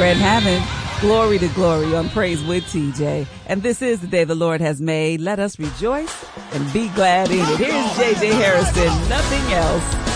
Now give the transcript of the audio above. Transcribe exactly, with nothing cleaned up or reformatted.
Fred Hammond. Glory to glory on Praise with T J. And this is the day the Lord has made. Let us rejoice and be glad in it. Here's J J Harrison, Nothing Else.